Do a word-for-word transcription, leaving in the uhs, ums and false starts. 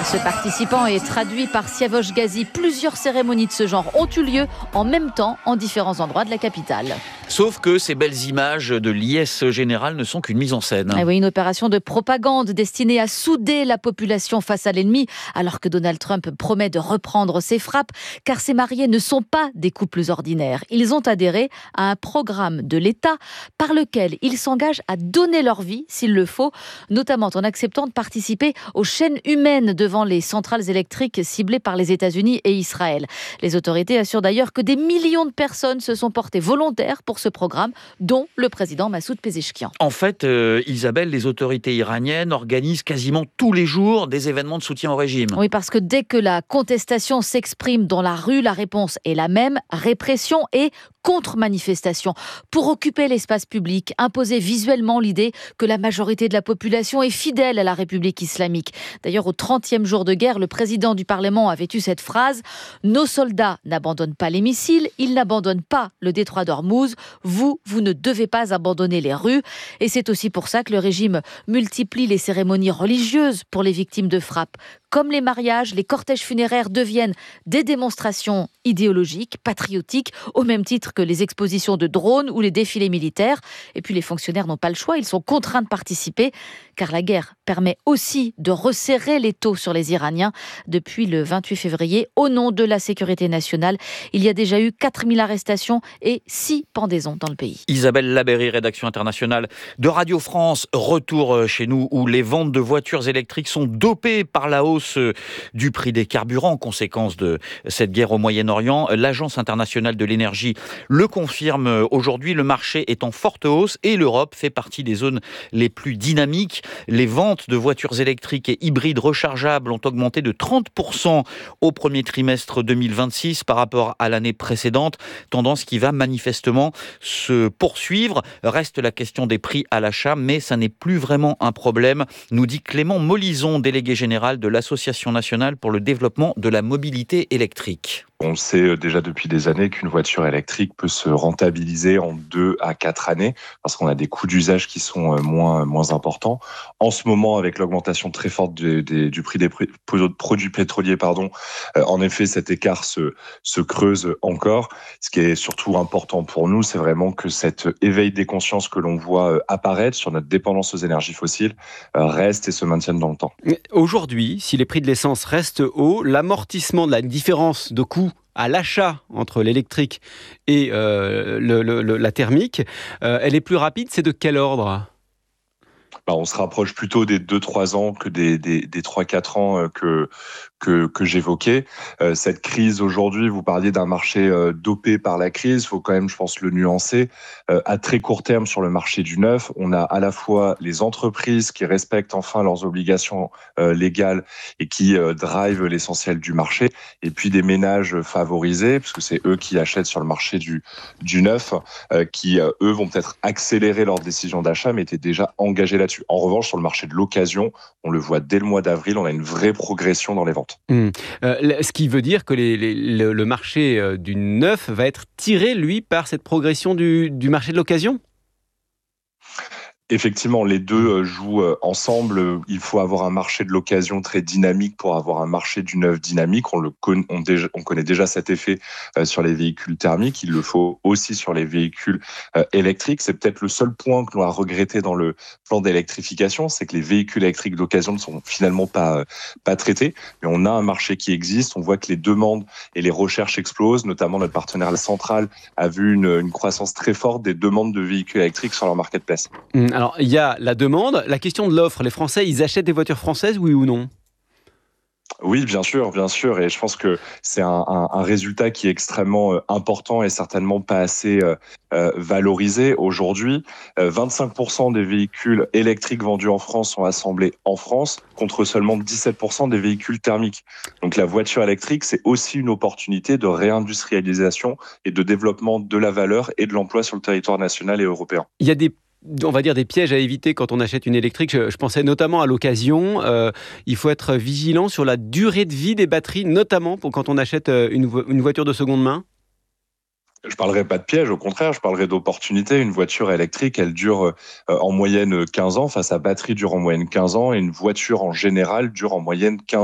Ce participant est traduit par Siavosh Ghazi. Plusieurs cérémonies de ce genre ont eu lieu en même temps en différents endroits de la capitale. Sauf que ces belles images de liesse générale ne sont qu'une mise en scène. Ah oui, une opération de propagande destinée à souder la population face à l'ennemi, alors que Donald Trump promet de reprendre ses frappes, car ces mariés ne sont pas des couples ordinaires. Ils ont adhéré à un programme de l'État par lequel ils s'engagent à donner leur vie, s'il le faut, notamment en acceptant de participer aux chaînes humaines devant les centrales électriques ciblées par les États-Unis et Israël. Les autorités assurent d'ailleurs que des millions de personnes se sont portées volontaires pour ce programme, dont le président Massoud Pezeshkian. En fait, euh, Isabelle, les autorités iraniennes organisent quasiment tous les jours des événements de soutien au régime. Oui, parce que dès que la contestation s'exprime dans la rue, la réponse est la même, répression et contre-manifestation. Pour occuper l'espace public, imposer visuellement l'idée que la majorité de la population est fidèle à la République islamique. D'ailleurs, au trentième jour de guerre, le président du Parlement avait eu cette phrase « Nos soldats n'abandonnent pas les missiles, ils n'abandonnent pas le détroit d'Ormuz. Vous, vous ne devez pas abandonner les rues ». Et c'est aussi pour ça que le régime multiplie les cérémonies religieuses pour les victimes de frappes. Comme les mariages, les cortèges funéraires deviennent des démonstrations idéologiques, patriotiques, au même titre que les expositions de drones ou les défilés militaires. Et puis les fonctionnaires n'ont pas le choix, ils sont contraints de participer, car la guerre permet aussi de resserrer les taux sur les Iraniens. Depuis le vingt-huit février, au nom de la sécurité nationale, il y a déjà eu quatre mille arrestations et six pendaisons dans le pays. Isabelle Labéry, rédaction internationale de Radio France. Retour chez nous où les ventes de voitures électriques sont dopées par la hausse du prix des carburants, conséquence de cette guerre au Moyen-Orient. L'Agence internationale de l'énergie le confirme aujourd'hui. Le marché est en forte hausse et l'Europe fait partie des zones les plus dynamiques. Les ventes de voitures électriques et hybrides rechargeables ont augmenté de trente pour cent au premier trimestre deux mille vingt-six par rapport à l'année précédente. Tendance qui va manifestement se poursuivre. Reste la question des prix à l'achat, mais ça n'est plus vraiment un problème, nous dit Clément Molison, délégué général de l'Association nationale pour le développement de la mobilité électrique. On sait déjà depuis des années qu'une voiture électrique peut se rentabiliser en deux à quatre années parce qu'on a des coûts d'usage qui sont moins, moins importants. En ce moment, avec l'augmentation très forte du, du, du prix des produits pétroliers, pardon, en effet, cet écart se, se creuse encore. Ce qui est surtout important pour nous, c'est vraiment que cet éveil des consciences que l'on voit apparaître sur notre dépendance aux énergies fossiles reste et se maintienne dans le temps. Aujourd'hui, si les prix de l'essence restent hauts, l'amortissement de la différence de coût à l'achat entre l'électrique et euh, le, le, la thermique, euh, elle est plus rapide. C'est de quel ordre ? Bah, on se rapproche plutôt des deux trois ans que des, des, des trois à quatre ans que, que, que j'évoquais. Euh, cette crise aujourd'hui, vous parliez d'un marché euh, dopé par la crise, il faut quand même, je pense, le nuancer. Euh, à très court terme, sur le marché du neuf, on a à la fois les entreprises qui respectent enfin leurs obligations euh, légales et qui euh, drivent l'essentiel du marché, et puis des ménages favorisés, parce que c'est eux qui achètent sur le marché du, du neuf, euh, qui, euh, eux, vont peut-être accélérer leur décision d'achat, mais étaient déjà engagés là-dessus. En revanche, sur le marché de l'occasion, on le voit dès le mois d'avril, on a une vraie progression dans les ventes. Mmh. Euh, ce qui veut dire que les, les, le, le marché euh, du neuf va être tiré, lui, par cette progression du, du marché de l'occasion ? Effectivement, les deux jouent ensemble. Il faut avoir un marché de l'occasion très dynamique pour avoir un marché du neuf dynamique. On, le con, on, déjà, on connaît déjà cet effet sur les véhicules thermiques. Il le faut aussi sur les véhicules électriques. C'est peut-être le seul point que l'on a regretté dans le plan d'électrification, c'est que les véhicules électriques d'occasion ne sont finalement pas, pas traités. Mais on a un marché qui existe. On voit que les demandes et les recherches explosent. Notamment, notre partenaire La Centrale a vu une, une croissance très forte des demandes de véhicules électriques sur leur marketplace. Mmh. Alors, il y a la demande, la question de l'offre. Les Français, ils achètent des voitures françaises, oui ou non ? Oui, bien sûr, bien sûr. Et je pense que c'est un, un, un résultat qui est extrêmement important et certainement pas assez euh, valorisé aujourd'hui. Euh, vingt-cinq pour cent des véhicules électriques vendus en France sont assemblés en France, contre seulement dix-sept pour cent des véhicules thermiques. Donc la voiture électrique, c'est aussi une opportunité de réindustrialisation et de développement de la valeur et de l'emploi sur le territoire national et européen. Il y a des on va dire des pièges à éviter quand on achète une électrique. Je, je pensais notamment à l'occasion. Euh, il faut être vigilant sur la durée de vie des batteries, notamment pour quand on achète une, vo- une voiture de seconde main. Je ne parlerai pas de piège, au contraire, je parlerai d'opportunité. Une voiture électrique, elle dure euh, en moyenne quinze ans. Enfin, sa batterie dure en moyenne quinze ans et une voiture en général dure en moyenne quinze ans.